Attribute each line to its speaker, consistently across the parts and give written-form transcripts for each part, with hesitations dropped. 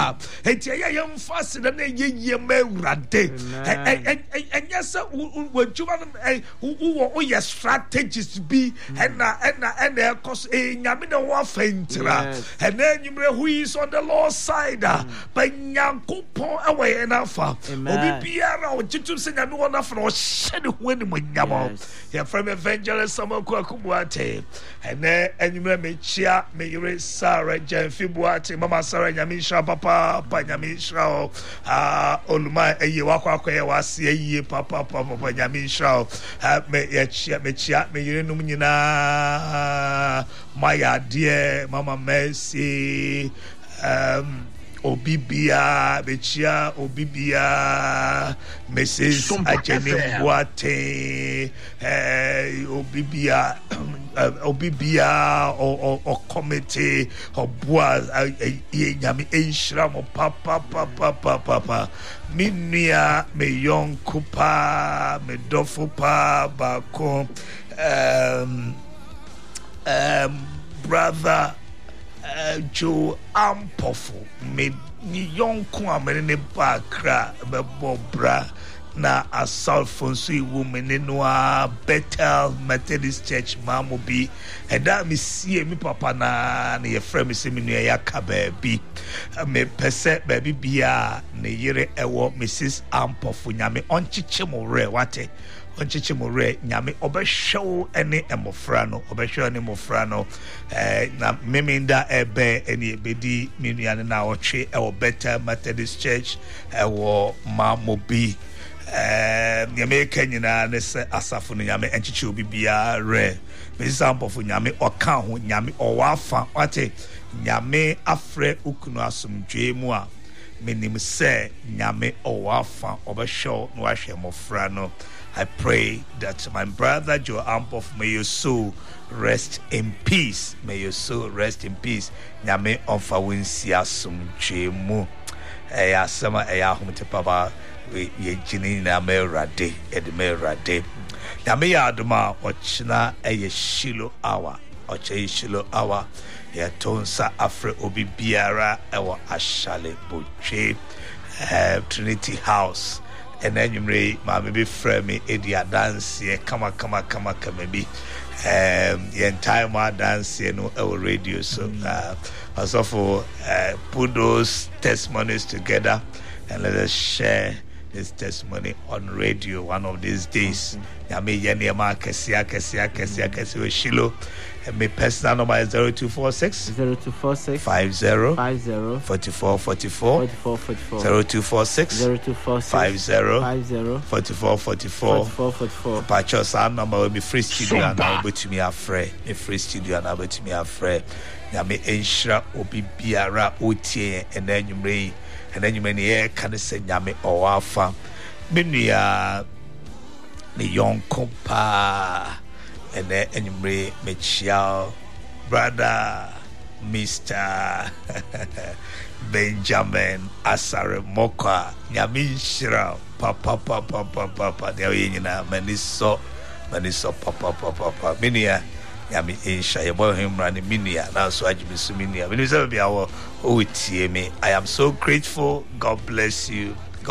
Speaker 1: and yam fast and ye rade. And yes, when who your strategies be and their cause a Yamina wa faintra. And then you know who is on the Lord's side. By Yanko away enough. Obi Biara or Jitu Sing and one of our shed when Yamo. You're from Evangelist Samako Kumbuate. And then you may cheer, may you raise Sarah Jan Fibuate, Mama Sarah Yamisha, Papa, Yamisha, Oluma, and you walk away, was ye, Papa, Yamisha, me cheer, me you know, my dear Mama Mercy, Obibia, Bechia, Obibia, Mrs. Ajeni Boate, Obibia, or committee, or Boaz, Yami Ishram, or Papa, Minia, me young Kupa, me Dofupa, Bako, brother. Joe Ampofu me young kwamene bakra bebobra na asalfonso woman no Bethel Methodist Church mamobi and that me see me papa na ye frame me se me nua yakaba bi me pese baby bia ne yere ewo Mrs. Ampofu nyame onchiche mo re wate onchichimure nyame obehwew ene emofra no obehwew ene emofra no na meminda ebe ene ebedi menuane na otwe e Bethel Methodist Church wo mamobi nyame kanyina ne se asafo no nyame enchichi obi bia re example for nyame oka ho nyame owafa wate nyame afre ukunu asomdwe mu a menim se nyame owafa obehwew no ahwe emofra no. I pray that my brother Joe Ampof, may your soul rest in peace. May your soul rest in peace. Nyame onfa winsi asomdwe mu. Asama humte papa we yejini na merade edmerade. Nyame ya adoma ochina Shiloh hour. Oche Shiloh hour. Ya tonsa afre obi biara ewa ashale boche. Trinity House. And then you may be frame Edia dance here, come maybe the entire my dance here no our radio. So also for put those testimonies together and let us share this testimony on radio one of these days. Yami Yaniama Kesia Shiloh. And my personal number is 0246 50 44 0246 50 44 Patches our number will be free studio and I'll be to me afraid. A free studio and I'll be to me afraid. Yami Enshra Obi Biara Otie and then you may can say Yami Owafa. Minia the young compa. And then anyway, Michelle, brother, Mr. Benjamin Asare Moka, Yamin Shira, Papa, there you know, Maniso, Papa, Minia, Yami Insha, your boy him running Minia, now so I just Minia. When you be our OTM, I am so grateful. God bless you.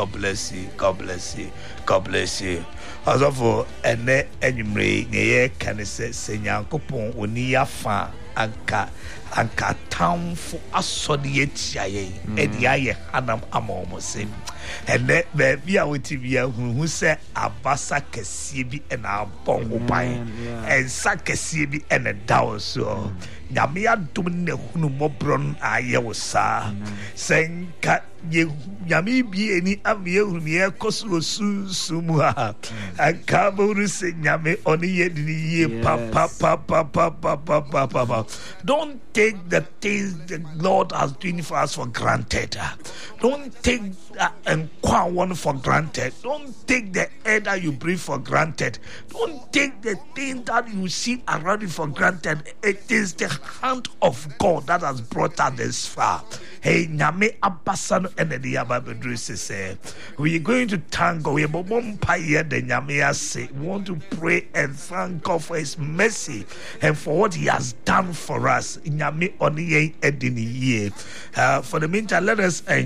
Speaker 1: Azofo ene enyumre nye kanise senyankopon oni afa anka tamfo asode etia ye edi aye hanam amomose ene be bia woti bia hu se abasa kese bi ena abon oban ensa kese bi ena dawo so nyame adom ne hunu mobron aye wo sa senka nyame bi eni amye hunu ye koso sumu ha akaburu se nyame oni ye dini ye papa. Don't take the things the Lord has doing for us for granted. Don't take one for granted. Don't take the air that you breathe for granted. Don't take the thing that you see around you for granted. It is the hand of God that has brought us this far. Hey, nyame abasano enedi ababedru say we are going to tango. We are the nyame say. We want to pray and thank God for His mercy and for what He has done for us. Nyame oni edini ye. For the meantime, let us